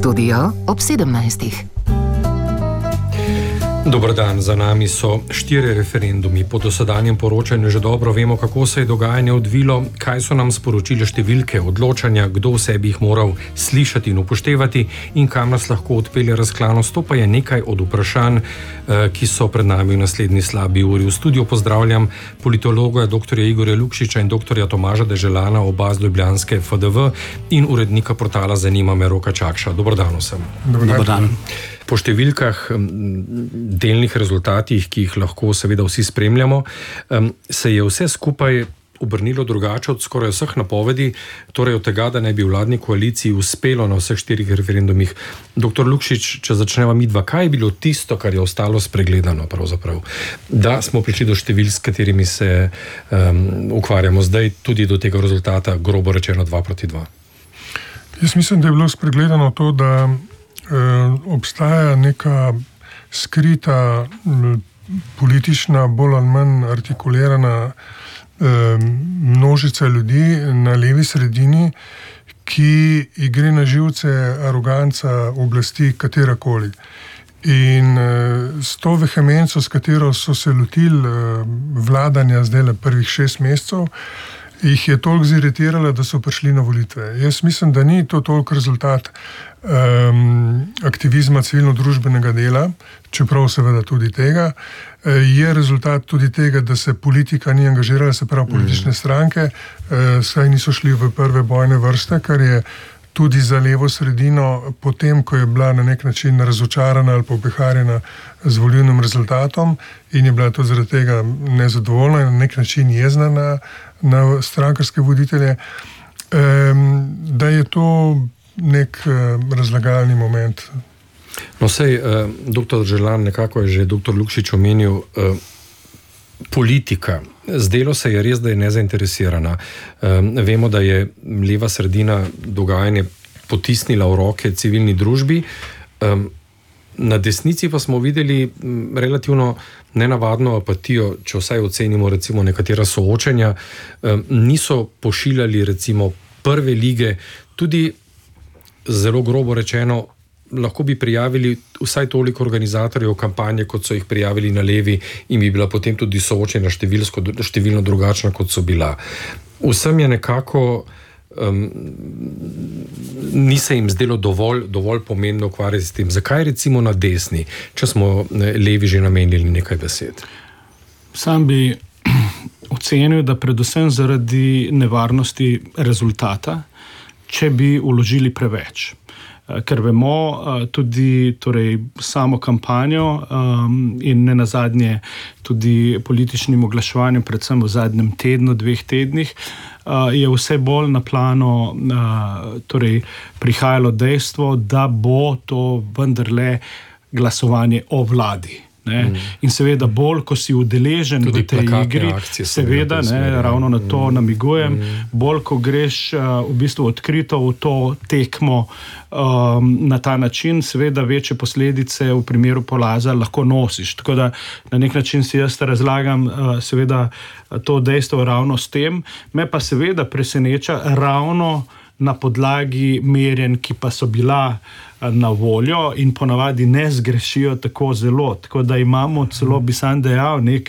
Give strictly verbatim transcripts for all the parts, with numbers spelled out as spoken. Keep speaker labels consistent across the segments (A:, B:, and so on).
A: Studio ob sedemnajstih.
B: Dober dan, za nami so štiri referendumi. Po dosedanjem poročanju že dobro vemo, kako se je dogajanje odvilo, kaj so nam sporočile številke odločanja, kdo vse bi jih moral slišati in upoštevati in kam nas lahko odpelje razklanost. To pa je nekaj od vprašanj, ki so pred nami v naslednji slabi uri. V studiu pozdravljam politologa doktorja Igorja Lukšiča in doktorja Tomaža Deželana, oba z ljubljanske F D V, in urednika portala Zanima me Roka Čakša. Dober dan vsem.
C: Dober dan.
B: Po številkah, delnih rezultatih, ki jih lahko seveda vsi spremljamo, se je vse skupaj obrnilo drugače od skoraj vseh napovedi, torej od tega, da ne bi vladni koaliciji uspelo na vseh štirih referendumih. Doktor Lukšič, če začneva midva, kaj je bilo tisto, kar je ostalo spregledano pravzaprav? Da smo prišli do števil, s katerimi se um, ukvarjamo zdaj, tudi do tega rezultata, grobo rečeno dva proti dva.
C: Jaz mislim, da je bilo spregledano to, da obstaja neka skrita politična, bolj ali manj artikulirana množica ljudi na levi sredini, ki gre na živce aroganca oblasti katerakoli. In s to vehemenco, s katero so se lotili vladanja zdaj le prvih šest mesecev, jih je toliko ziritiralo, da so prišli na volitve. Jaz mislim, da ni to toliko rezultat um, aktivizma civilno-družbenega dela, čeprav seveda tudi tega, je rezultat tudi tega, da se politika ni angažirala, se pravi politične stranke, saj niso šli v prve bojne vrste, kar je tudi za levo sredino, potem, ko je bila na nek način razočarana ali pa opeharjena z volilnim rezultatom in je bila to zaradi tega nezadovoljna in na nek način jezna na, na strankarske voditelje, da je to nek razlagalni moment.
B: No sej, doktor Deželan, nekako je že doktor Lukšič omenil, politika. Zdelo se je res, da je nezainteresirana. Um, vemo, da je leva sredina dogajanje potisnila v roke civilni družbi. Um, na desnici pa smo videli m, relativno nenavadno apatijo, če vsaj ocenimo recimo nekatera soočenja. Um, niso pošiljali recimo prve lige, tudi zelo grobo rečeno, lahko bi prijavili vsaj toliko organizatorjev kampanje, kot so jih prijavili na levi in bi bila potem tudi soočena številsko, številno drugačna, kot so bila. Vsem je nekako um, ni se jim zdelo dovolj, dovolj pomembno ukvarjati s tem. Zakaj recimo na desni, če smo levi že namenili nekaj besed?
D: Sam bi ocenil, da predvsem zaradi nevarnosti rezultata, če bi vložili preveč. Ker vemo tudi torej, samo kampanjo um, in ne nazadnje tudi političnim oglaševanjem, predvsem v zadnjem tednu, dveh tednih, uh, je vse bolj na plano uh, torej, prihajalo dejstvo, da bo to vendarle glasovanje o vladi. Ne? Mm. In seveda bolj, ko si udeležen tudi v tej igri, seveda, ne, ravno na to mm. namigujem, mm. bolj, ko greš uh, v bistvu odkrito v to tekmo um, na ta način, seveda večje posledice v primeru poraza lahko nosiš. Tako da na nek način si jaz razlagam uh, seveda to dejstvo ravno s tem, me pa seveda preseneča ravno na podlagi merjenj, ki pa so bila na voljo in ponavadi ne zgrešijo tako zelo. Tako da imamo celo, bi sam dejal, nek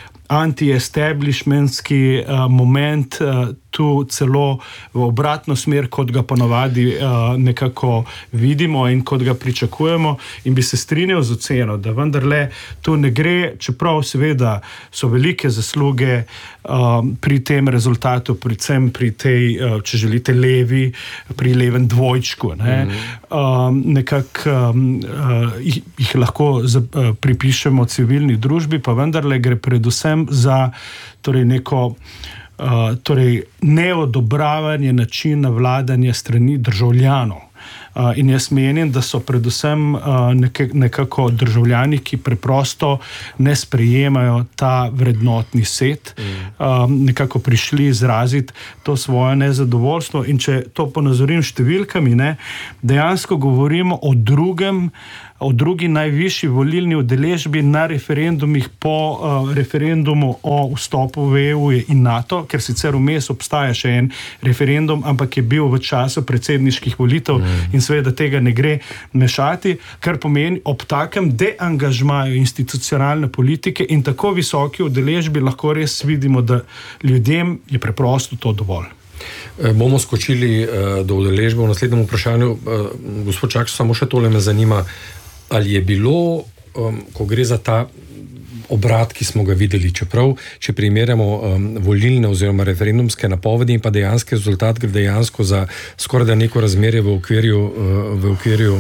D: anti-establishmentski uh, moment uh, tu celo v obratno smer, kot ga ponavadi uh, nekako vidimo in kot ga pričakujemo, in bi se strinjal z oceno, da vendarle tu ne gre, čeprav seveda so velike zasluge um, pri tem rezultatu, predvsem pri tej, uh, če želite, levi, pri levem dvojčku. Ne? Mm. Um, nekako um, uh, jih, jih lahko z, uh, pripišemo civilni družbi, pa vendarle gre predvsem za torej neko Uh, torej neodobravanje načina vladanja strani državljanov. Uh, in jaz menim, da so predvsem uh, neke, nekako državljani, ki preprosto ne sprejemajo ta vrednotni set, mm. um, nekako prišli izraziti to svoje nezadovoljstvo. In če to ponazorim številkami, ne, dejansko govorimo o drugem o drugi najvišji volilni udeležbi na referendumih po uh, referendumu o vstopu v E U in NATO, ker sicer vmes obstaja še en referendum, ampak je bil v času predsedniških volitev mm. in in seveda tega ne gre mešati, kar pomeni ob takem deangažmaju institucionalne politike in tako visoki udeležbi lahko res vidimo, da ljudem je preprosto to dovolj.
B: Bomo skočili do udeležbe v naslednjem vprašanju. Gospod Čakš, samo še tole me zanima, ali je bilo, ko gre za ta obrat, ki smo ga videli, čeprav, če primerjamo um, volilne oziroma referendumske napovedi in pa dejanski rezultat, gre dejansko za skoraj da neko razmerje v okvirju, uh, v okvirju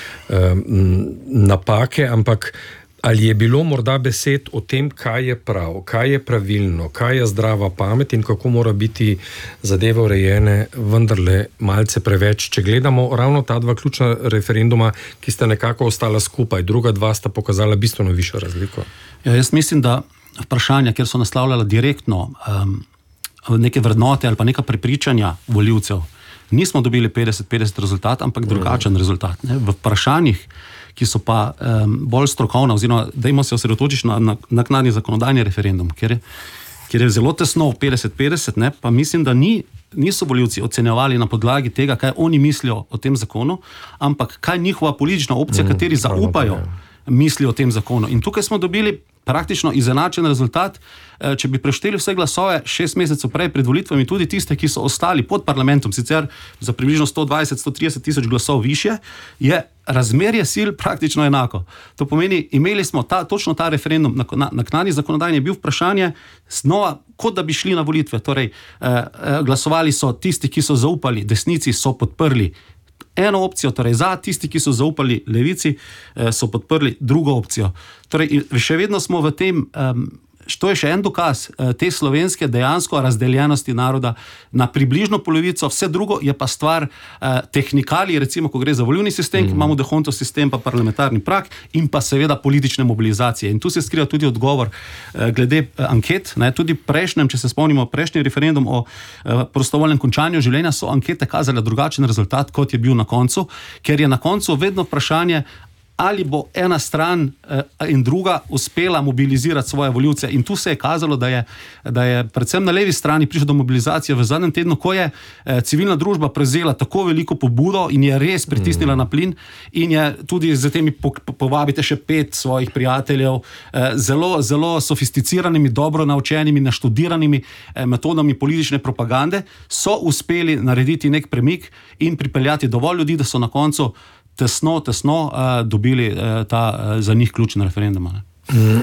B: um, napake, ampak ali je bilo morda besed o tem, kaj je prav, kaj je pravilno, kaj je zdrava pamet in kako mora biti zadeve urejene, vendarle malce preveč. Če gledamo ravno ta dva ključna referenduma, ki sta nekako ostala skupaj, druga dva sta pokazala bistveno višjo razliko.
E: Ja, jaz mislim, da vprašanja, kjer so naslavljala direktno um, neke vrednote ali pa neka prepričanja volivcev, nismo dobili petdeset petdeset rezultat, ampak drugačen mm. rezultat. Ne? V vprašanjih, ki so pa um, bolj strokovna, oziroma dajmo se osredotočiti na naknadni zakonodajni referendum, kjer je, kjer je zelo tesno petdeset petdeset, ne, pa mislim, da ni, niso volivci ocenjevali na podlagi tega, kaj oni mislijo o tem zakonu, ampak kaj njihova politična opcija, mm, kateri zaupajo, misli o tem zakonu. In tukaj smo dobili praktično izenačen rezultat, če bi prešteli vse glasove šest mesecev prej pred volitvami, tudi tiste, ki so ostali pod parlamentom, sicer za približno sto dvajset do sto trideset tisoč glasov više, je razmerje sil praktično enako. To pomeni, imeli smo ta, točno ta referendum, naknadni zakonodajni je bil vprašanje, znova, kot da bi šli na volitve. Torej, eh, glasovali so tisti, ki so zaupali, desnici so podprli eno opcijo, torej za, tisti, ki so zaupali levici, so podprli drugo opcijo. Torej, še vedno smo v tem, um, to je še en dokaz te slovenske dejansko razdeljenosti naroda na približno polovico, vse drugo je pa stvar uh, tehnikalij, recimo, ko gre za volilni sistem, mm. ki imamo D'Hondtov sistem, pa parlamentarni prag in pa seveda politične mobilizacije. In tu se skriva tudi odgovor uh, glede uh, anket, ne, tudi prejšnjem, če se spomnimo, prejšnji referendum o uh, prostovoljnem končanju življenja, so ankete kazale drugačen rezultat, kot je bil na koncu, ker je na koncu vedno vprašanje, ali bo ena stran eh, in druga uspela mobilizirati svoje volivce. In tu se je kazalo, da je, da je predvsem na levi strani prišlo do mobilizacije v zadnjem tednu, ko je eh, civilna družba prevzela tako veliko pobudo in je res pritisnila mm. na plin in je tudi z temi po, po, povabite še pet svojih prijateljev, eh, zelo, zelo sofisticiranimi, dobro naučenimi, naštudiranimi eh, metodami politične propagande, so uspeli narediti nek premik in pripeljati dovolj ljudi, da so na koncu tesno, tesno uh, dobili uh, ta uh, za njih ključen referendum.
B: Mm,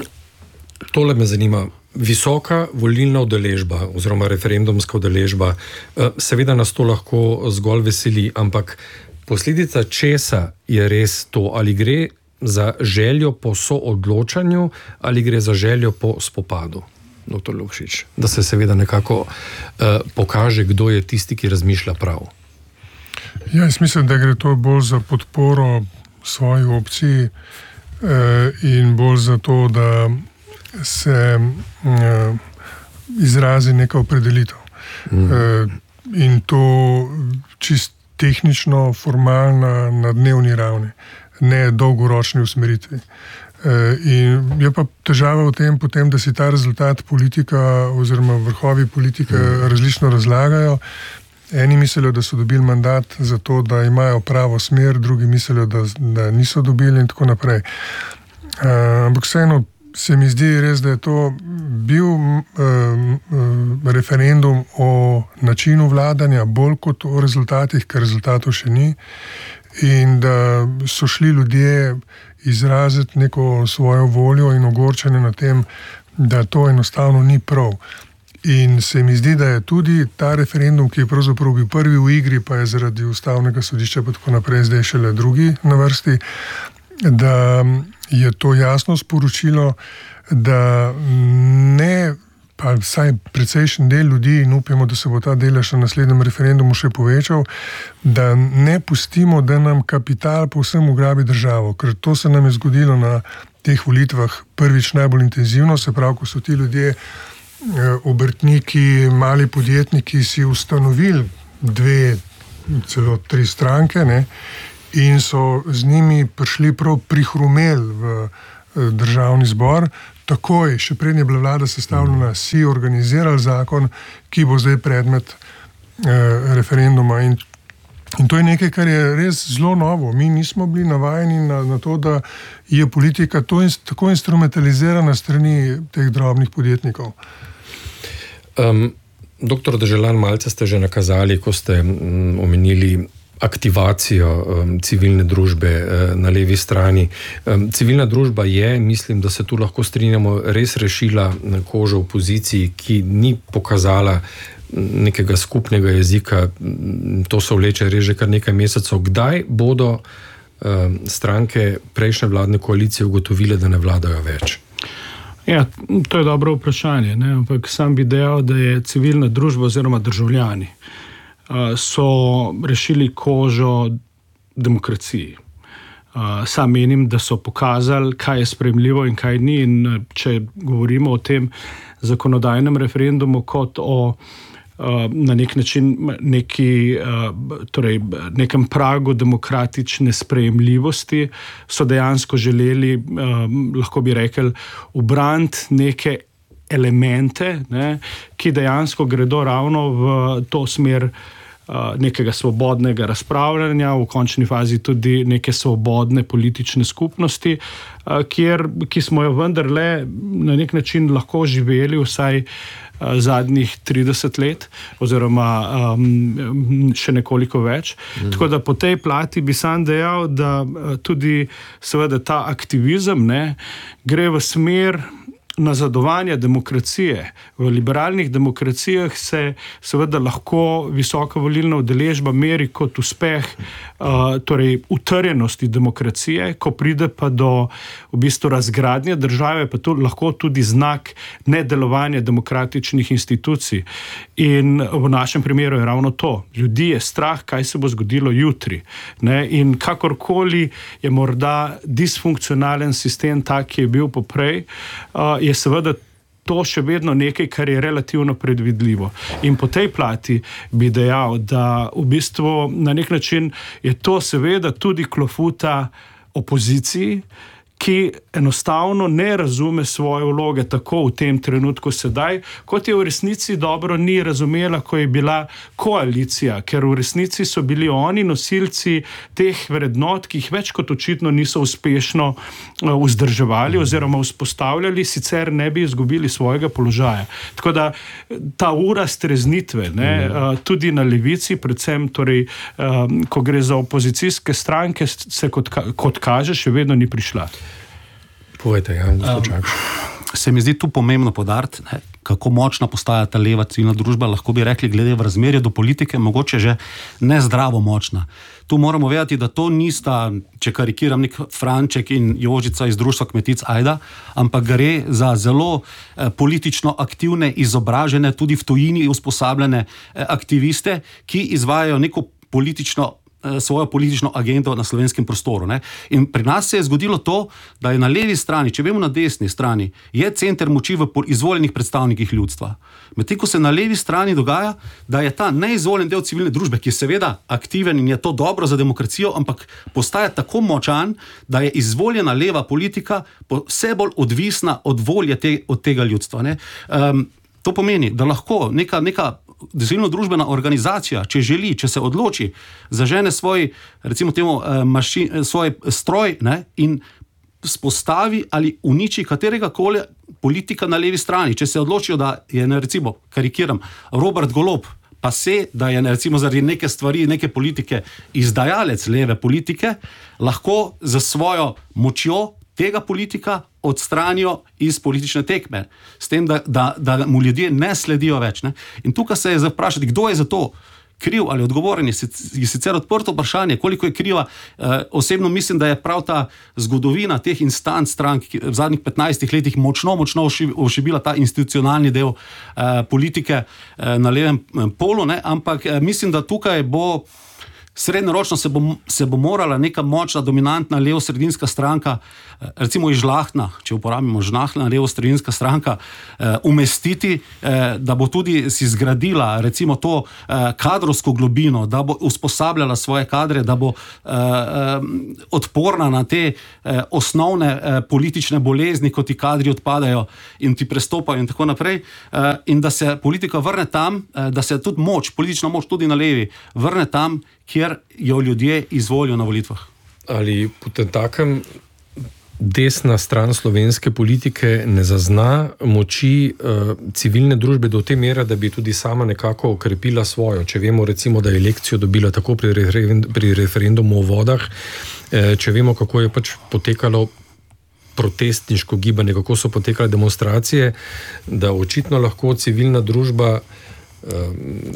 B: tole me zanima. Visoka volilna udeležba oziroma referendumska udeležba, uh, seveda nas to lahko zgolj veseli, ampak posledica česa je res to? Ali gre za željo po soodločanju ali gre za željo po spopadu? Doktor Lukšič, da se seveda nekako uh, pokaže, kdo je tisti, ki razmišlja prav.
C: Ja, jaz mislim, da gre to bolj za podporo svoji opciji eh, in bolj za to, da se eh, izrazi neka opredelitev. Mm. Eh, in to čist tehnično, formalno, na dnevni ravni, ne dolgoročni usmeritvi. Eh, in je pa težava v tem, potem, da si ta rezultat politika oziroma vrhovi politike mm. različno razlagajo. Eni mislijo, da so dobili mandat za to, da imajo pravo smer, drugi mislijo, da, da niso dobili in tako naprej. Uh, ampak vseeno se mi zdi res, da je to bil uh, uh, referendum o načinu vladanja, bolj kot o rezultatih, ker rezultatov še ni. In da so šli ljudje izraziti neko svojo voljo in ogorčenje na tem, da to enostavno ni prav. In se mi zdi, da je tudi ta referendum, ki je pravzaprav bil prvi v igri, pa je zaradi ustavnega sodišča pa tako naprej zdaj šele drugi na vrsti, da je to jasno sporočilo, da ne, pa vsaj precejšen del ljudi, in upamo, da se bo ta delež na naslednjem referendumu še povečal, da ne pustimo, da nam kapital povsem ugrabi državo, ker to se nam je zgodilo na teh volitvah prvič najbolj intenzivno, se pravi, ko so ti ljudje obrtniki, mali podjetniki si ustanovili dve, celo tri stranke, ne, in so z njimi prišli prav prihrumeli v državni zbor. Takoj, še prednje je bila vlada sestavljena, si organizirali zakon, ki bo zdaj predmet eh, referenduma. In In to je nekaj, kar je res zelo novo. Mi nismo bili navajeni na, na to, da je politika to in, tako instrumentalizirana strani teh drobnih podjetnikov.
B: Um, doktor Deželan, malce ste že nakazali, ko ste um, omenili aktivacijo um, civilne družbe um, na levi strani. Um, civilna družba je, mislim, da se tu lahko strinjamo, res rešila kožo v poziciji, ki ni pokazala nekega skupnega jezika, to se vleče res že kar nekaj mesecev. Kdaj bodo um, stranke prejšnje vladne koalicije ugotovile, da ne vladajo več?
D: Ja, to je dobro vprašanje, ne? Ampak sam bi dejal, da je civilna družba oziroma državljani uh, so rešili kožo demokraciji. Uh, sam menim, da so pokazali, kaj je sprejemljivo in kaj ni, in uh, če govorimo o tem zakonodajnem referendumu kot o na nek način neki, torej, nekem pragu demokratične sprejemljivosti, so dejansko želeli, lahko bi rekel, ubraniti neke elemente, ne, ki dejansko gredo ravno v to smer nekega svobodnega razpravljanja, v končni fazi tudi neke svobodne politične skupnosti, kjer, ki smo jo vendarle na nek način lahko živeli vsaj zadnjih trideset let oziroma um, še nekoliko več. Mm. Tako da po tej plati bi sam dejal, da tudi seveda ta aktivizem, ne, gre v smer nazadovanja demokracije. V liberalnih demokracijah se seveda lahko visoka volilna udeležba meri kot uspeh, uh, torej utrjenosti demokracije, ko pride pa do v bistvu razgradnje države, pa to lahko tudi znak nedelovanja demokratičnih institucij. In v našem primeru je ravno to. Ljudi je strah, kaj se bo zgodilo jutri. Ne? In kakorkoli je morda disfunkcionalen sistem tak, ki je bil poprej, uh, je seveda to še vedno nekaj, kar je relativno predvidljivo. In po tej plati bi dejal, da v bistvu na nek način je to seveda tudi klofuta opoziciji, ki enostavno ne razume svoje vloge tako v tem trenutku sedaj, kot je v resnici dobro ni razumela, ko je bila koalicija, ker v resnici so bili oni nosilci teh vrednot, ki jih več kot očitno niso uspešno vzdrževali oziroma vzpostavljali, sicer ne bi izgubili svojega položaja. Tako da ta ura streznitve, ne, tudi na levici, predvsem torej, ko gre za opozicijske stranke, se kot, kot kaže, še vedno ni prišla.
B: Povejte, ja, gospod Čakš.
E: Um, se mi zdi tu pomembno poudariti, kako močna postaja ta leva civilna družba, lahko bi rekli, glede v razmerju do politike, mogoče že nezdravo močna. Tu moramo vedeti, da to nista, če karikiram, nek Franček in Jožica iz društva kmetic Ajda, ampak gre za zelo eh, politično aktivne, izobražene, tudi v tujini usposabljene eh, aktiviste, ki izvajajo neko politično svojo politično agendo na slovenskem prostoru. Ne? In pri nas se je zgodilo to, da je na levi strani, če vemo na desni strani, je center moči v izvoljenih predstavnikih ljudstva. Medtem ko se na levi strani dogaja, da je ta neizvoljen del civilne družbe, ki je seveda aktiven in je to dobro za demokracijo, ampak postaja tako močan, da je izvoljena leva politika vse bolj odvisna od volje te, od tega ljudstva. Ne? Um, to pomeni, da lahko neka, neka civilno-družbena organizacija, če želi, če se odloči, zažene svoj, recimo temu, mašin, svoj stroj, ne, in spostavi ali uniči katerega koli politika na levi strani. Če se odločijo, da je, ne, recimo, karikiram, Robert Golob, pa se, da je, ne, recimo, zaradi neke stvari, neke politike izdajalec leve politike, lahko za svojo močjo tega politika odstranijo iz politične tekme, s tem, da, da, da mu ljudje ne sledijo več. Ne? In tukaj se je vprašati, kdo je za to kriv ali odgovoren, je sicer odprto vprašanje, koliko je kriva. E, osebno mislim, da je prav ta zgodovina teh instanc strank, ki v zadnjih petnajstih letih močno, močno ošibila ta institucionalni del e, politike e, na levem polu, ne? Ampak e, mislim, da tukaj bo srednjeročno se bo, se bo morala neka močna, dominantna levo-sredinska stranka, recimo iz Žlahtna, če uporabimo Žlahtna, levo-sredinska stranka, eh, umestiti, eh, da bo tudi si zgradila recimo to eh, kadrovsko globino, da bo usposabljala svoje kadre, da bo eh, eh, odporna na te eh, osnovne eh, politične bolezni, ko ti kadri odpadajo in ti prestopajo in tako naprej, eh, in da se politika vrne tam, eh, da se tudi moč, politična moč tudi na levi, vrne tam, kjer jo ljudje izvolijo na volitvah.
B: Ali potem takem desna stran slovenske politike ne zazna moči uh, civilne družbe do te mere, da bi tudi sama nekako okrepila svojo. Če vemo recimo, da je lekcijo dobila tako pri, referend, pri referendumu o vodah, eh, če vemo, kako je pač potekalo protestniško gibanje, kako so potekale demonstracije, da očitno lahko civilna družba eh,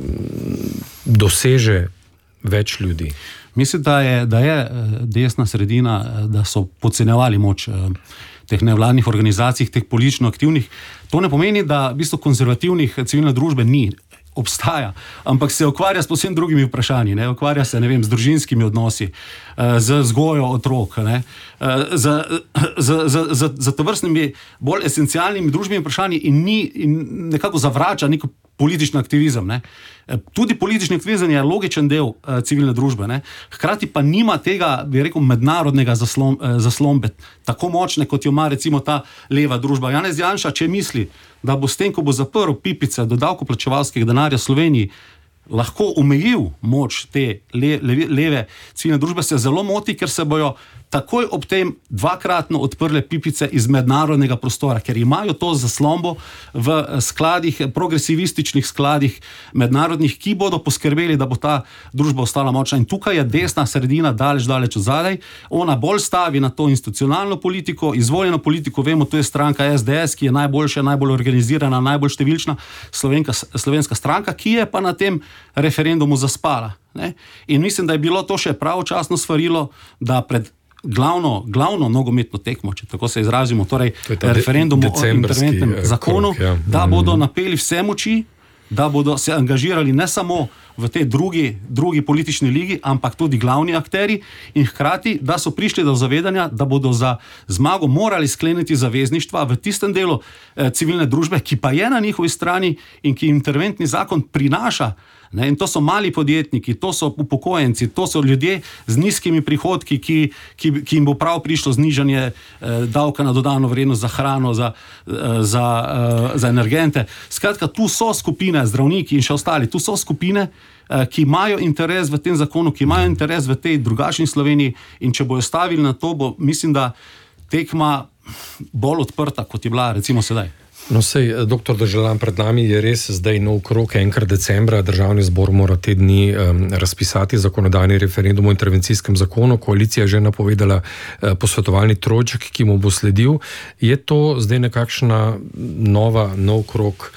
B: doseže več ljudi.
E: Mislim, da je, da je desna sredina, da so podcenjevali moč teh nevladnih organizacij, teh politično aktivnih. To ne pomeni, da v bistvu konzervativnih civilne družbe ni, obstaja, ampak se ukvarja s povsem drugimi vprašanji, ne? Ukvarja se, ne vem, z družinskimi odnosi, z vzgojo otrok, ne? Z, z, z, z, z tovrstnimi bolj esencialnimi družbenimi vprašanji in, ni, in nekako zavrača neko politični aktivizem. Ne? Tudi politični aktivizem je logičen del uh, civilne družbe, ne? Hkrati pa nima tega, bi rekel, mednarodnega zaslom, uh, zaslombe, tako močne, kot jo ima recimo ta leva družba. Janez Janša, če misli, da bo s tem, ko bo zaprl pipice do davkoplačevalskega denarja Sloveniji, lahko omejil moč te le, le, leve civilne družbe, se zelo moti, ker se bojo takoj ob tem dvakratno odprle pipice iz mednarodnega prostora, ker imajo to zaslombo v skladih, progresivističnih skladih mednarodnih, ki bodo poskrbeli, da bo ta družba ostala močna. In tukaj je desna sredina daleč, daleč od zadaj. Ona bolj stavi na to institucionalno politiko, izvoljeno politiko, vemo, to je stranka S D S, ki je najboljša, najbolj organizirana, najbolj številčna slovenka, slovenska stranka, ki je pa na tem referendumu zaspala. Ne? In mislim, da je bilo to še pravočasno svarilo, da pred glavno, glavno nogometno tekmo, če tako se izrazimo, torej referendum o interventnem zakonu, krok, ja. Da bodo napeli vse moči, da bodo se angažirali ne samo v tej drugi, drugi politični ligi, ampak tudi glavni akteri in hkrati, da so prišli do zavedanja, da bodo za zmago morali skleniti zavezništva v tistem delu eh, civilne družbe, ki pa je na njihovi strani in ki interventni zakon prinaša. Ne, in to so mali podjetniki, to so upokojenci, to so ljudje z nizkimi prihodki, ki, ki, ki jim bo prav prišlo znižanje eh, davka na dodano vrednost za hrano, za, eh, za, eh, za energente. Skratka, tu so skupine, zdravniki in še ostali, tu so skupine, eh, ki imajo interes v tem zakonu, ki imajo interes v tej drugačni Sloveniji in če bojo stavili na to, bo, mislim, da tekma bolj odprta, kot je bila recimo sedaj.
B: No, sej, doktor Deželan, pred nami je res zdaj nov krok, enkrat decembra, državni zbor mora te dni um, razpisati zakonodajni referendum o intervencijskem zakonu, koalicija je že napovedala uh, posvetovalni trojček, ki mu bo sledil. Je to zdaj nekakšna nova, nov krok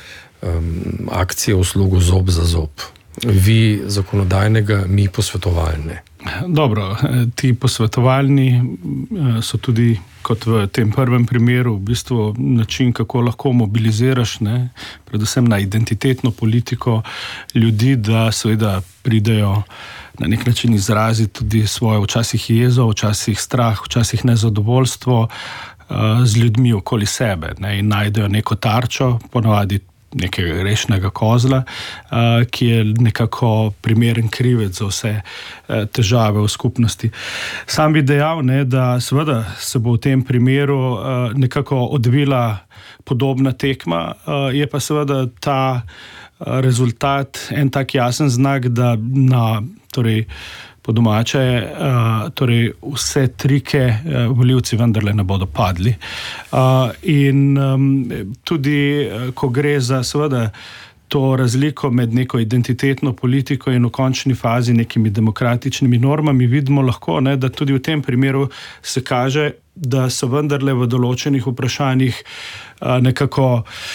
B: um, akcije v slogu zob za zob? Vi zakonodajnega, mi posvetovalne.
D: Dobro, ti posvetovalni so tudi, kot v tem prvem primeru, v bistvu način, kako lahko mobiliziraš, ne, predvsem na identitetno politiko ljudi, da seveda pridejo na nek način izraziti tudi svojo včasih jezo, včasih strah, včasih nezadovoljstvo uh, z ljudmi okoli sebe, ne, in najdejo neko tarčo, ponavadi nekega grešnega kozla, uh, ki je nekako primeren krivec za vse uh, težave v skupnosti. Sam bi dejal, ne, da seveda se bo v tem primeru uh, nekako odvila podobna tekma, uh, je pa seveda ta uh, rezultat en tak jasen znak, da na, torej, po domače, uh, torej vse trike uh, volivci vendarle ne bodo padli. Uh, in um, tudi, uh, ko gre za seveda to razliko med neko identitetno politiko in v končni fazi nekimi demokratičnimi normami, vidimo lahko, ne, da tudi v tem primeru se kaže, da so vendarle v določenih vprašanjih uh, nekako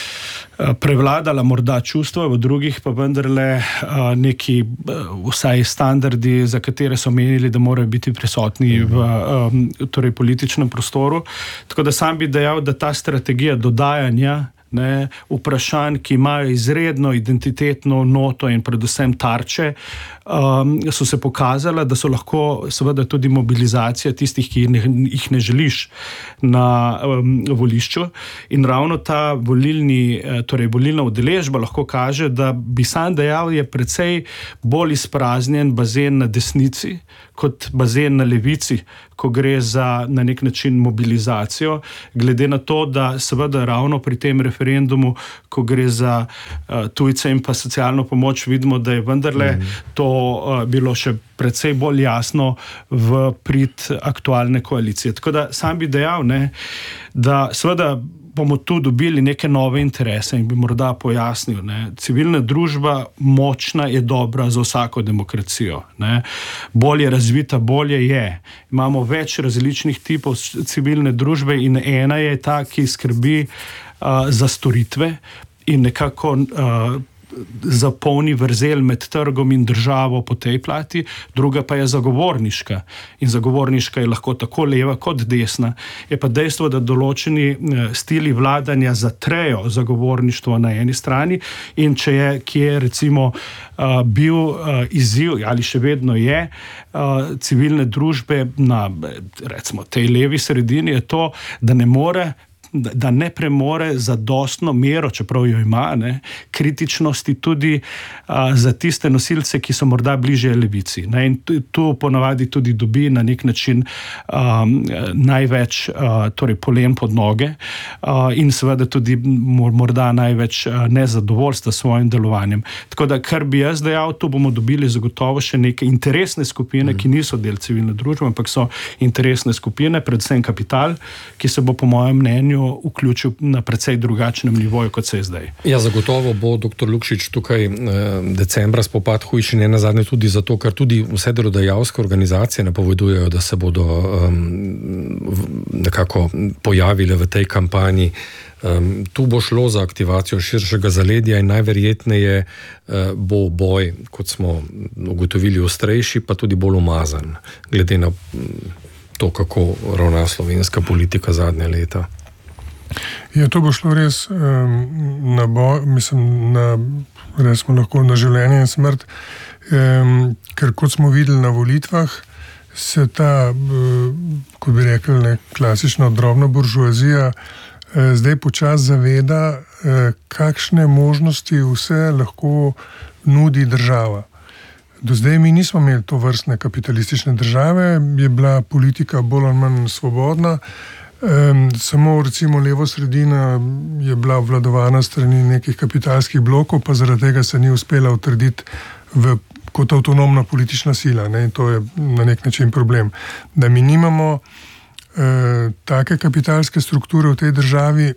D: prevladala morda čustva, v drugih pa vendarle neki vsaj standardi, za katere so menili, da morajo biti prisotni v torej, političnem prostoru. Tako da sam bi dejal, da ta strategija dodajanja, ne, vprašanj, ki imajo izredno identitetno noto in predvsem tarče, um, so se pokazala, da so lahko seveda tudi mobilizacija tistih, ki ne, jih ne želiš na um, volišču. In ravno ta volilni, torej volilna udeležba lahko kaže, da bi sam dejal, je precej bolj izpraznjen bazen na desnici, kot bazen na levici, ko gre za na nek način mobilizacijo, glede na to, da seveda ravno pri tem referendumu, ko gre za uh, tujce in pa socialno pomoč, vidimo, da je vendarle mm. to bo bilo še precej bolj jasno v prid aktualne koalicije. Tako da sam bi dejal, ne, da seveda bomo tu dobili neke nove interese in bi morda pojasnil, ne, civilna družba močna je dobra za vsako demokracijo, ne, bolje razvita, bolje je. Imamo več različnih tipov civilne družbe in ena je ta, ki skrbi uh, za storitve in nekako uh, zapolni vrzel med trgom in državo po tej plati, druga pa je zagovorniška. In zagovorniška je lahko tako leva kot desna. Je pa dejstvo, da določeni stili vladanja zatrejo zagovorništvo na eni strani in če je, ki je recimo uh, bil uh, izziv, ali še vedno je, uh, civilne družbe na recimo tej levi sredini, je to, da ne more da ne premore zadostno mero, čeprav jo ima, ne, kritičnosti tudi a, za tiste nosilce, ki so morda bližje levici. Ne, in tu, tu ponavadi tudi dobi na nek način a, največ a, torej polen pod noge a, in seveda tudi morda največ a, nezadovoljstva s svojim delovanjem. Tako da, kar bi jaz dejal, tu bomo dobili zagotovo še neke interesne skupine, mm. ki niso del civilne družbe, ampak so interesne skupine, predvsem kapital, ki se bo po mojem mnenju vključil na precej drugačnem nivoju, kot se je zdaj. Ja, zagotovo bo doktor Lukšič tukaj eh, decembra spopad hujši, ne nazadnje tudi zato, ker tudi vse delodajalske organizacije napovedujejo, da se bodo um, nekako pojavile v tej kampanji. Um, tu bo šlo za aktivacijo širšega zaledja in najverjetneje uh, bo boj, kot smo ugotovili, ostrejši, pa tudi bolj umazan, glede na um, to, kako ravna slovenska politika zadnja leta.
C: Ja, to bo šlo res um, na boj, mislim, na, resmo lahko na življenje in smrt, um, ker kot smo videli na volitvah, se ta, um, kot bi rekli, ne, klasična drobna buržuazija um, zdaj počas zaveda, um, kakšne možnosti vse lahko nudi država. Do zdaj mi nismo imeli to vrstne kapitalistične države, je bila politika bolj ali manj svobodna. Um, samo recimo levo sredina je bila obvladovana strani nekih kapitalskih blokov, pa zaradi tega se ni uspela utrditi v, kot avtonomna politična sila, ne? In to je na nek način problem. Da mi nimamo uh, take kapitalske strukture v tej državi,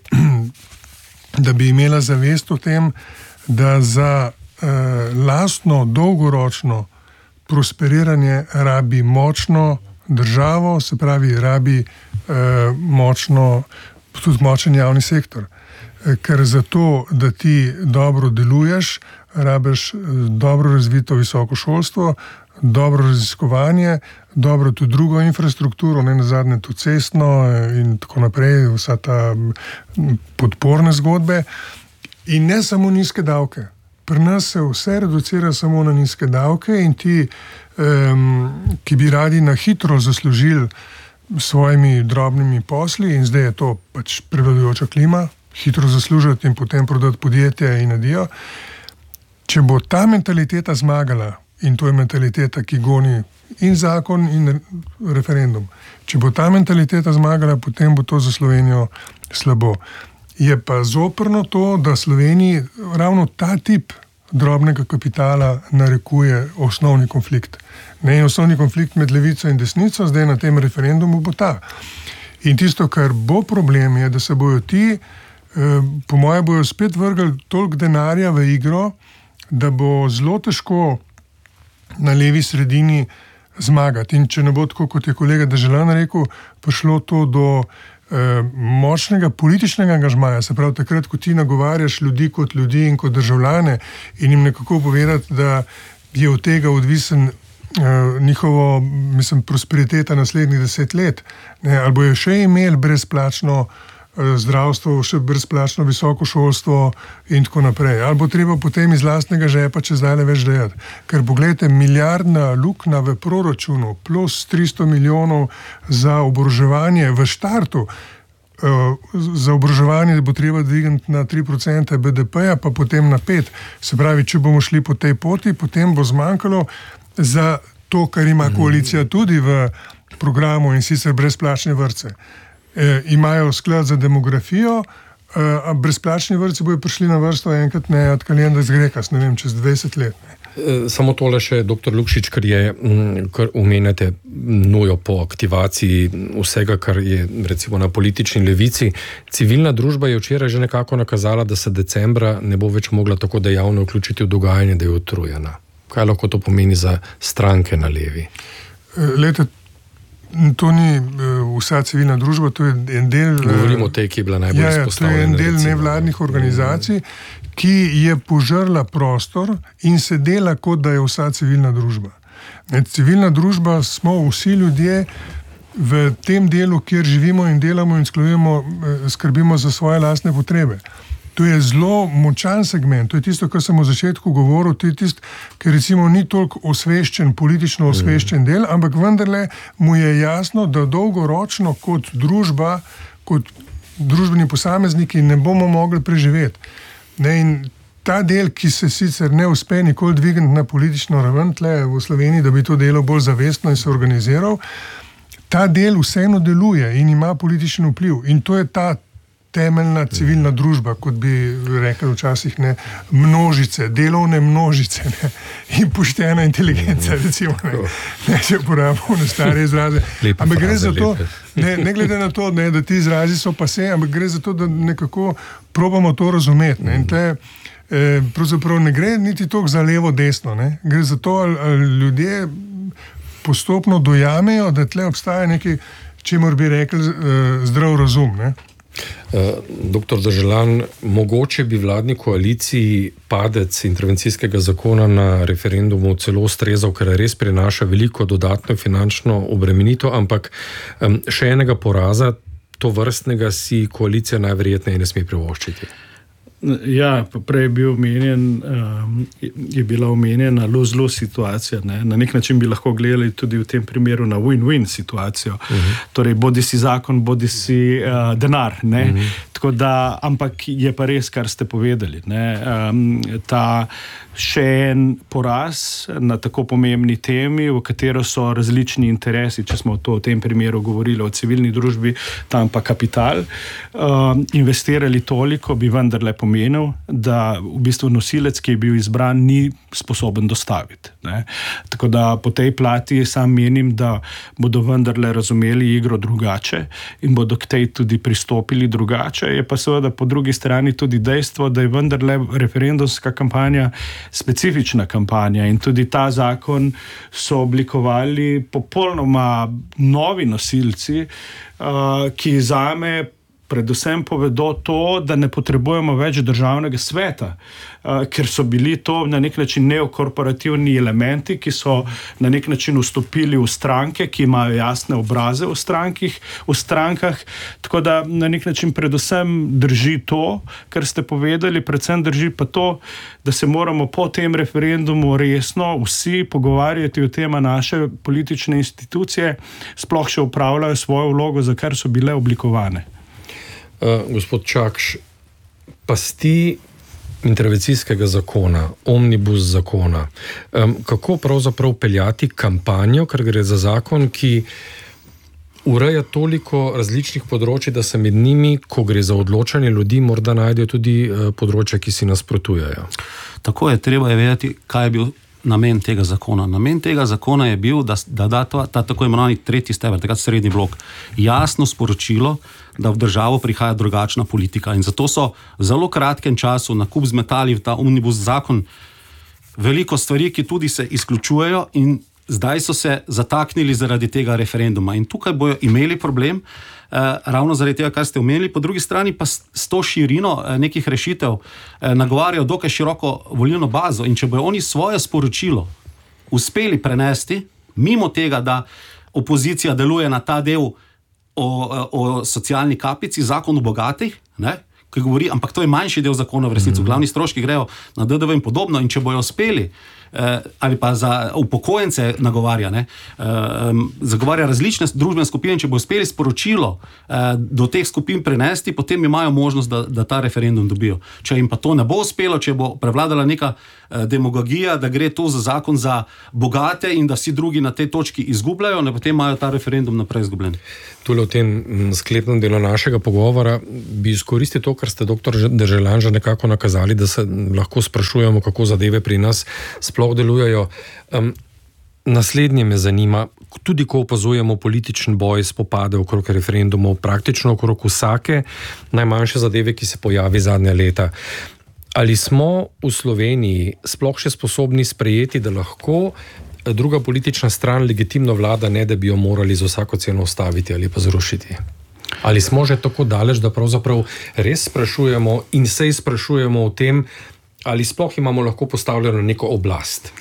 C: da bi imela zavest o tem, da za uh, lastno, dolgoročno prosperiranje rabi močno državo, se pravi, rabi eh, močno, tudi močen javni sektor. Eh, ker zato, da ti dobro deluješ, rabiš dobro razvito visoko šolstvo, dobro raziskovanje, dobro tudi drugo infrastrukturo, ne nazadnje tudi cestno in tako naprej, vsa ta podporne zgodbe. In ne samo nizke davke. Pri nas se vse reducira samo na nizke davke in ti, um, ki bi radi na hitro zaslužili svojimi drobnimi posli, in zdaj je to pač prevladujoča klima, hitro zaslužiti in potem prodati podjetje in nadijo. Če bo ta mentaliteta zmagala, in to je mentaliteta, ki goni in zakon in referendum, če bo ta mentaliteta zmagala, potem bo to za Slovenijo slabo. Je pa zoprno to, da Sloveniji ravno ta tip drobnega kapitala narekuje osnovni konflikt. Ne, osnovni konflikt med levico in desnico, zdaj na tem referendumu bo ta. In tisto, kar bo problem, je, da se bojo ti, po moje, bojo spet vrgli toliko denarja v igro, da bo zelo težko na levi sredini zmagati. In če ne bo tako, kot je kolega Deželan rekel, prišlo to do močnega političnega angažmaja, se pravi takrat, ko ti nagovarjaš ljudi kot ljudi in kot državljane in jim nekako povedati, da je od tega odvisen uh, njihovo, mislim, prosperiteta naslednjih deset let. Ne, ali bojo še imeli brezplačno uh, zdravstvo, še brezplačno visoko šolstvo in tako naprej. Ali bo treba potem iz lastnega žepa čez dalje več dejati. Ker pogledajte, milijardna luknja v proračunu plus tristo milijonov za oboroževanje v štartu, za oboroževanje bo treba dvigniti na tri procente B D P-ja, pa potem na pet. Se pravi, če bomo šli po tej poti, potem bo zmanjkalo za to, kar ima koalicija tudi v programu, in sicer brezplačne vrtce. E, imajo sklad za demografijo, a brezplačni vrtci bojo prišli na vrsto enkrat, ne, od kalenda z Grekas, ne vem, čez dvajset let. Ne.
B: Samo tole še, doktor Lukšič, ker je, kar omenjate nujo po aktivaciji vsega, kar je recimo na politični levici. Civilna družba je včeraj že nekako nakazala, da se decembra ne bo več mogla tako dejavno vključiti v dogajanje, da je utrujena. Kaj lahko to pomeni za stranke na levi?
C: Lete, to ni vsa civilna družba, to je en del...
B: Govorimo o tej, ki je bila najbolj
C: ja,
B: izpostavljena.
C: To je en del recimo nevladnih organizacij, ki je požrla prostor in se dela, kot da je vsa civilna družba. Ne, civilna družba smo vsi ljudje v tem delu, kjer živimo in delamo in skrbimo za svoje lastne potrebe. To je zelo močan segment, to je tisto, kar sem v začetku govoril, to je tisto, ker recimo ni toliko osveščen, politično osveščen del, ampak vendarle mu je jasno, da dolgoročno kot družba, kot družbeni posamezniki ne bomo mogli preživeti. Ne, in ta del, ki se sicer ne uspe nikoli dvigniti na politično raven tle v Sloveniji, da bi to delo bolj zavestno in se organiziral, ta del vseeno deluje in ima političen vpliv. In to je ta temeljna civilna družba, kot bi rekli včasih, ne, množice, delovne množice, ne, in poštena inteligenca, recimo, ne, ne če porabimo na stare izraze.
B: Lepa
C: ampak gre
B: fraza,
C: za to, ne, ne glede na to, ne, da ti izrazi so pase, ampak gre za to, da nekako probamo to razumeti. Ne, in tle, eh, pravzaprav ne gre niti toliko za levo-desno, ne, gre za to, ali, ali ljudje postopno dojamejo, da tle obstaja nekaj, čemur bi rekli eh, zdrav razum, ne.
B: Uh, doktor Deželan, mogoče bi vladni koaliciji padec intervencijskega zakona na referendumu celo ustrezal, ker res prinaša veliko dodatno finančno obremenitev, ampak um, še enega poraza to vrstnega si koalicija najverjetneje ne sme privoščiti.
D: Ja, prej je bil omenjen, um, je bila omenjena lose-lose situacija. Ne? Na nek način bi lahko gledali tudi v tem primeru na win-win situacijo. Uh-huh. Torej, bodi si zakon, bodi si uh, denar. Ne? Uh-huh. Tako da, ampak je pa res, kar ste povedali. Ne? Um, ta še en poraz na tako pomembni temi, v katero so različni interesi, če smo to v tem primeru govorili o civilni družbi, tam pa kapital, um, investirali toliko, bi vendarle pomenil, da v bistvu nosilec, ki je bil izbran, ni sposoben dostaviti. Ne? Tako da po tej plati sam menim, da bodo vendarle razumeli igro drugače in bodo k tej tudi pristopili drugače. Je pa seveda po drugi strani tudi dejstvo, da je vendarle referendumska kampanja specifična kampanja in tudi ta zakon so oblikovali popolnoma novi nosilci, uh, ki zame predvsem povedo to, da ne potrebujemo več državnega sveta, uh, ker so bili to na nek način neokorporativni elementi, ki so na nek način vstopili v stranke, ki imajo jasne obraze v, strankih, v strankah, tako da na nek način predvsem drži to, kar ste povedali, predvsem drži pa to, da se moramo po tem referendumu resno vsi pogovarjati o tem, a naše politične institucije sploh še upravljajo svojo vlogo, za kar so bile oblikovane.
B: Uh, gospod Čakš, pasti intervencijskega zakona, omnibus zakona, um, kako pravzaprav peljati kampanjo, ker gre za zakon, ki ureja toliko različnih področij, da se med njimi, ko gre za odločanje ljudi, morda najdejo tudi uh, področja, ki si nasprotujejo.
E: Tako je, treba je vedeti, kaj je bil namen tega zakona. Namen tega zakona je bil, da, da da ta, ta tako imenovani tretji steber, takrat srednji blok, jasno sporočilo, da v državo prihaja drugačna politika. In zato so v zelo kratkem času na kup zmetali v ta omnibus zakon veliko stvari, ki tudi se izključujejo in zdaj so se zataknili zaradi tega referenduma. In tukaj bojo imeli problem, eh, ravno zaradi tega, kar ste omenili, po drugi strani pa s, s to širino eh, nekih rešitev eh, nagovarjajo dokaj široko volilno bazo. In če bojo oni svoje sporočilo uspeli prenesti, mimo tega, da opozicija deluje na ta del o, o socialni kapici, zakon o bogatih, ne, ki govori, ampak to je manjši del zakona v resnici, glavni stroški grejo na D D V in podobno, in če bojo uspeli eh, ali pa za upokojence nagovarja, ne, eh, zagovarja različne družbene skupine, če bojo uspeli sporočilo eh, do teh skupin prenesti, potem imajo možnost, da, da ta referendum dobijo. Če jim pa to ne bo uspelo, če bo prevladala neka eh, demagogija, da gre to za zakon za bogate in da vsi drugi na tej točki izgubljajo, ne, potem imajo ta referendum naprej izgubljen.
B: Tule v tem sklepnem delu našega pogovora bi izkoristil to, kar ste doktor Deželan že nekako nakazali, da se lahko sprašujemo, kako zadeve pri nas sploh sploh delujejo. Um, naslednje me zanima, tudi ko opazujemo političen boj, spopade okrog referendumov, praktično okrog vsake najmanjše zadeve, ki se pojavi zadnja leta. Ali smo v Sloveniji sploh še sposobni sprejeti, da lahko druga politična stran legitimno vlada, ne da bi jo morali za vsako ceno ustaviti ali pa zrušiti? Ali smo že tako daleč, da pravzaprav res sprašujemo in se sprašujemo o tem, ali sploh imamo lahko postavljeno neko oblast?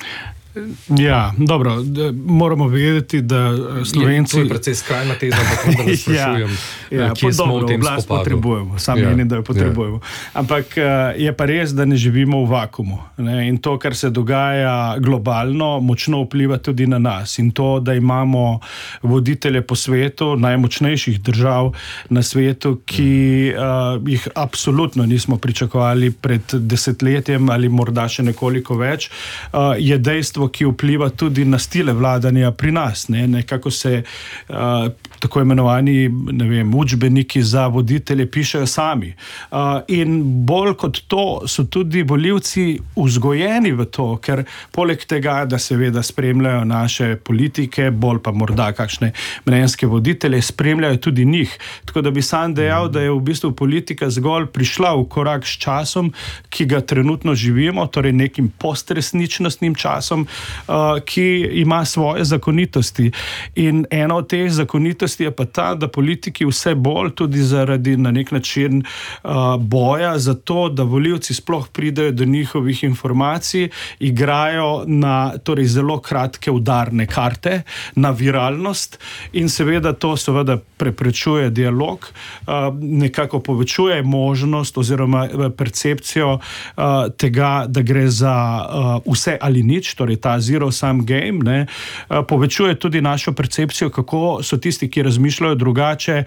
D: Ja, dobro, moramo vedeti, da Slovenci...
B: Je, to je precej skrajna teza, ampak da ne sprašujem,
D: ja, ja,
B: kje smo v tem
D: oblast
B: spopadu.
D: Potrebujemo, sam ja, menim, da jo potrebujemo. Ja. Ampak je pa res, da ne živimo v vakumu. Ne? In to, kar se dogaja globalno, močno vpliva tudi na nas. In to, da imamo voditelje po svetu, najmočnejših držav na svetu, ki uh, jih absolutno nismo pričakovali pred desetletjem ali morda še nekoliko več, uh, je dejstvo, ki vpliva tudi na stile vladanja pri nas. Ne? Nekako se uh, tako imenovani, ne vem, učbeniki za voditelje pišejo sami. Uh, in bolj kot to so tudi volivci vzgojeni v to, ker poleg tega, da seveda spremljajo naše politike, bolj pa morda kakšne mnenjske voditelje, spremljajo tudi njih. Tako da bi sam dejal, da je v bistvu politika zgolj prišla v korak s časom, ki ga trenutno živimo, torej nekim postresničnostnim časom, ki ima svoje zakonitosti. In ena od teh zakonitosti je pa ta, da politiki vse bolj tudi zaradi na nek način boja za to, da volivci sploh pridejo do njihovih informacij, igrajo na torej zelo kratke udarne karte, na viralnost in seveda to seveda preprečuje dialog, nekako povečuje možnost oziroma percepcijo tega, da gre za vse ali nič, torej ta zero-sum game, ne, povečuje tudi našo percepcijo, kako so tisti, ki razmišljajo drugače,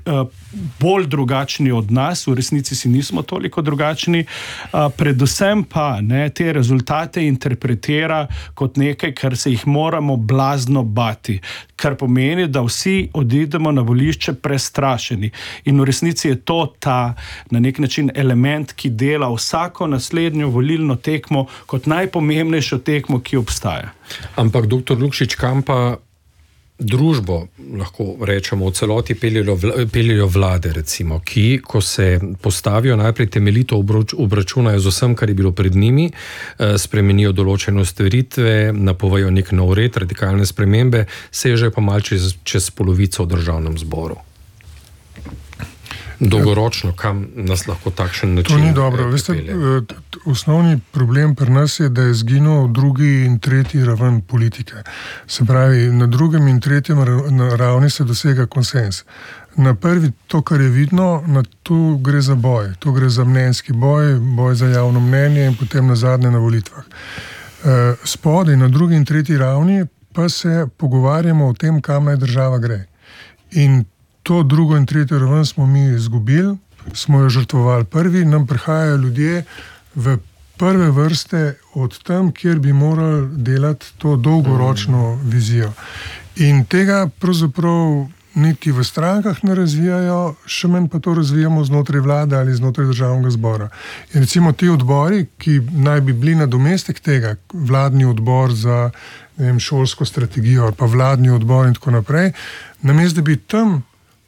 D: bolj drugačni od nas, v resnici si nismo toliko drugačni, predvsem pa ne, te rezultate interpretira kot nekaj, kar se jih moramo blazno bati, kar pomeni, da vsi odidemo na volišče prestrašeni. In v resnici je to ta na nek način element, ki dela vsako naslednjo volilno tekmo kot najpomembnejšo tekmo, ki obstaja.
B: Ampak, doktor Lukšič, kam pa družbo, lahko rečemo, v celoti peljejo, peljejo vlade, recimo, ki, ko se postavijo, najprej temeljito obračunajo z vsem, kar je bilo pred njimi, spremenijo določene ustvaritve, napovejo nek nov red, radikalne spremembe, sežejo pa malce čez, čez polovico v državnem zboru. Dolgoročno, kam nas lahko takšen način...
C: To ni dobro. Veste, osnovni problem pri nas je, da je zginil drugi in tretji raven politike. Se pravi, na drugem in tretjem ravni se dosega konsens. Na prvi, to, kar je vidno, na tu gre za boj. Tu gre za mnenjski boj, boj za javno mnenje in potem na zadnje na volitvah. Spodaj, na drugi in tretji ravni, pa se pogovarjamo o tem, kam naj država gre. In to drugo in tretjo raven smo mi izgubili, smo jo žrtvovali prvi, nam prihajajo ljudje v prve vrste od tam, kjer bi morali delati to dolgoročno vizijo. In tega pravzaprav niti v strankah ne razvijajo, še manj pa to razvijamo znotraj vlade ali znotraj državnega zbora. In recimo ti odbori, ki naj bi bili nadomestek tega, vladni odbor za, ne vem, šolsko strategijo ali pa vladni odbor in tako naprej, namesto da bi tam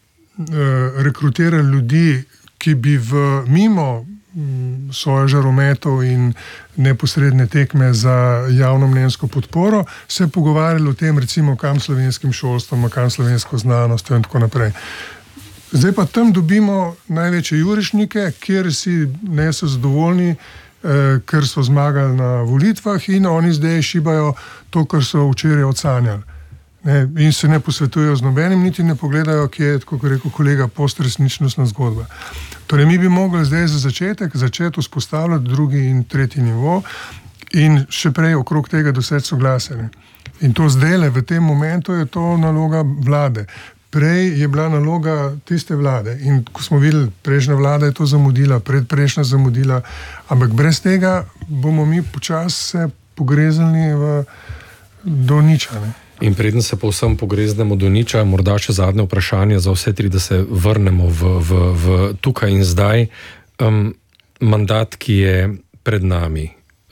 C: rekrutirali ljudi, ki bi v mimo svoje žarometov in neposredne tekme za javno mnenjsko podporo se pogovarjali o tem, recimo, kam slovenskim šolstvom, kam slovensko znanostjo in tako naprej. Zdaj pa tam dobimo največje jurišnike, kjer si ne so zadovoljni, eh, ker so zmagali na volitvah in oni zdaj šibajo to, kar so včeraj odsanjali. Ne, in se ne posvetujejo z nobenim, niti ne pogledajo, kje je, kot rekel kolega, postresničnostna zgodba. Torej, mi bi mogli zdaj za začetek začeti vzpostavljati drugi in tretji nivo in še prej okrog tega doseči soglasje. In to zdajle, v tem momentu je to naloga vlade. Prej je bila naloga tiste vlade in ko smo videli, prejšnja vlada je to zamudila, predprejšnja zamudila, ampak brez tega bomo mi počasi se pogrezali v, do niča, ne?
B: In preden se povsem pogreznemo do niča, morda še zadnje vprašanje za vse tri, da se vrnemo v, v, v tukaj in zdaj. Um, mandat, ki je pred nami,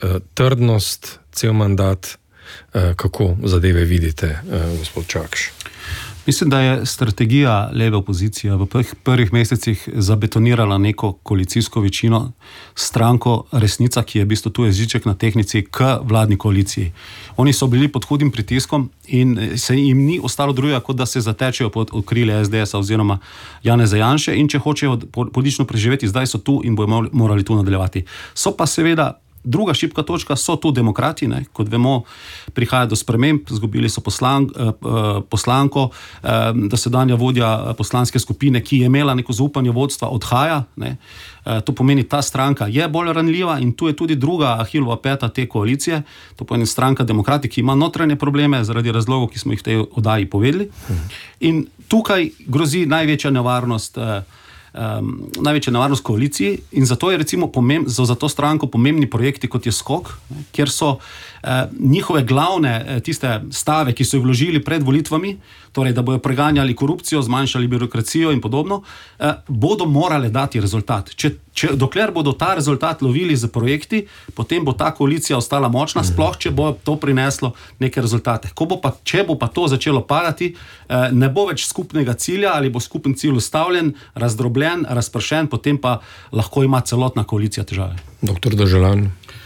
B: trdnost, cel mandat, kako zadeve vidite, gospod Čakš?
E: Mislim, da je strategija leve opozicije v prvih, prvih mesecih zabetonirala neko koalicijsko večino, stranko Resnica, ki je v bistvu tu jeziček na tehnici, k vladni koaliciji. Oni so bili pod hudim pritiskom in se jim ni ostalo drugega, kot da se zatečejo pod okrilje es de esa oziroma Janeza Janše, in če hočejo politično preživeti, zdaj so tu in bojo morali tu nadaljevati. So pa seveda druga šibka točka, so tu demokrati, ne? Kot vemo, prihaja do sprememb, zgubili so poslan, poslanko, da sedanja vodja poslanske skupine, ki je imela neko zaupanje vodstva, odhaja. Ne? To pomeni, ta stranka je bolj ranljiva in tu je tudi druga Ahilova peta te koalicije, to pomeni stranka Demokrati, ki ima notranje probleme zaradi razlogov, ki smo jih v tej oddaji povedali. In tukaj grozi največja nevarnost Um, največja nevarnost koaliciji in zato je recimo pomemb, za to stranko pomembni projekti, kot je Skok, ne, kjer so eh, njihove glavne eh, tiste stave, ki so jih vložili pred volitvami, torej da bojo preganjali korupcijo, zmanjšali birokracijo in podobno, eh, bodo morale dati rezultat. Če, če, dokler bodo ta rezultat lovili z projekti, potem bo ta koalicija ostala močna, sploh če bo to prineslo neke rezultate. Ko bo pa, če bo pa to začelo padati, eh, ne bo več skupnega cilja ali bo skupen cilj ustavljen, razdrobljen, razpršen, potem pa lahko ima celotna koalicija težave.
B: Doktor Deželan.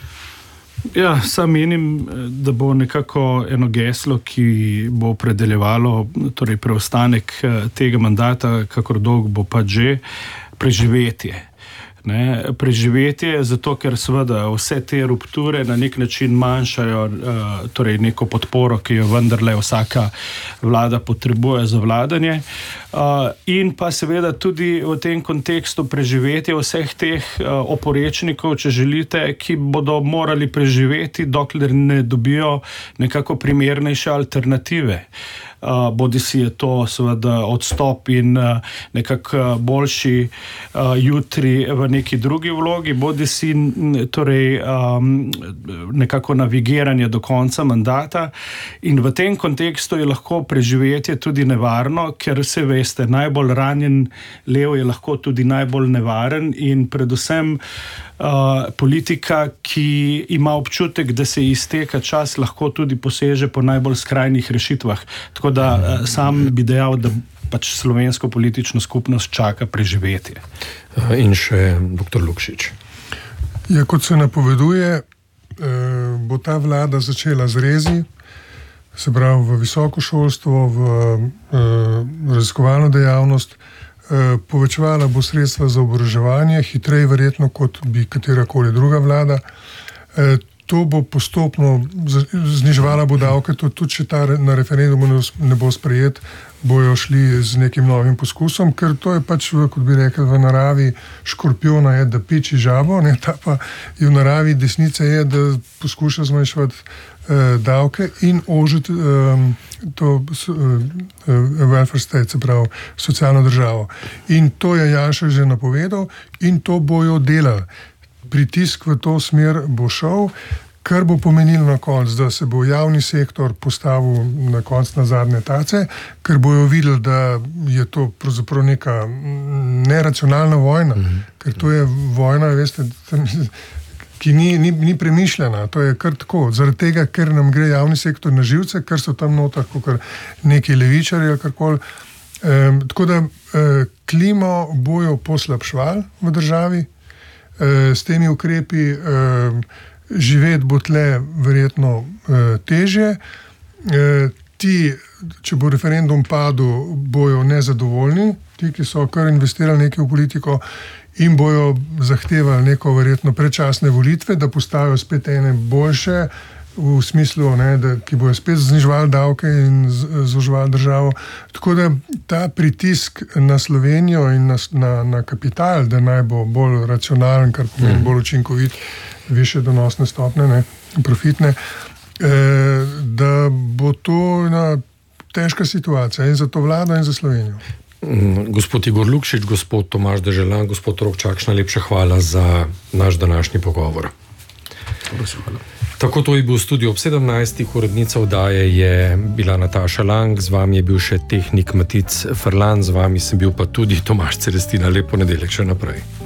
D: Ja, sam menim, da bo nekako eno geslo, ki bo opredeljevalo torej preostanek tega mandata, kakor dolgo bo pa že, preživetje. Ne, preživetje, zato ker seveda vse te rupture na nek način manjšajo uh, torej neko podporo, ki jo vendarle vsaka vlada potrebuje za vladanje. Uh, in pa seveda tudi v tem kontekstu preživetje vseh teh uh, oporečnikov, če želite, ki bodo morali preživeti, dokler ne dobijo nekako primernejše alternative. Uh, bodi si je to seveda odstop in uh, nekako boljši uh, jutri v neki drugi vlogi, bodi si torej um, nekako navigiranje do konca mandata, in v tem kontekstu je lahko preživetje tudi nevarno, ker se veste, najbolj ranjen lev je lahko tudi najbolj nevaren in predvsem Uh, politika, ki ima občutek, da se izteka čas, lahko tudi poseže po najbolj skrajnih rešitvah. Tako da uh, sam bi dejal, da pač slovensko politično skupnost čaka preživetje.
B: In še doktor Lukšič.
C: Ja, kot se napoveduje, eh, bo ta vlada začela z rezi, se pravi v visoko šolstvo, v eh, raziskovalno dejavnost, povečevala bo sredstva za oboroževanje, hitreje verjetno, kot bi katerakoli druga vlada. To bo postopno zniževala bo davke, tudi če ta na referendumu ne bo sprejet, bojo šli z nekim novim poskusom, ker to je pač, kot bi rekel, v naravi škorpiona je, da piči žabo, ne, ta pa je v naravi desnice je, da poskuša zmanjševati eh, davke in ožiti eh, to uh, welfare state, se pravi socialno državo. In to je Janša že napovedal in to bojo delali. Pritisk v to smer bo šel, kar bo pomenilo na koncu, da se bo javni sektor postavil na konc na zadnje tace, ker bojo videli, da je to pravzaprav neka neracionalna vojna, mm-hmm. ker to je vojna, veste, ki ni, ni, ni premišljena, to je kar tako, zaradi tega, ker nam gre javni sektor na živce, ker so tam notar kakor neki levičari ali karkoli. E, tako da e, klimo bojo poslabšvali v državi, e, s temi ukrepi e, živeti bo tle verjetno e, težje. E, ti, če bo referendum padel, bojo nezadovoljni, ti, ki so kar investirali nekaj v politiko, in bojo zahtevali neko verjetno predčasne volitve, da postavijo spet ene boljše, v smislu, ne, da, ki bojo spet zniževali davke in zoževali državo. Tako da ta pritisk na Slovenijo in na, na, na kapital, da naj bo bolj racionalen, kar pomeni bolj učinkovit, više donosne stopne, ne, profitne, eh, da bo to ena težka situacija in za to vlado in za Slovenijo.
B: Gospod Igor Lukšič, gospod Tomaž Deželan, gospod Rok Čakš, najlepša hvala za naš današnji pogovor.
E: Hvala.
B: Tako to je bil studio ob sedemnajstih, urednica oddaje je bila Nataša Lang, z vami je bil še tehnik Matic Ferlan, z vami sem bil pa tudi Tomaž Celestina. Lep ponedeljek še naprej.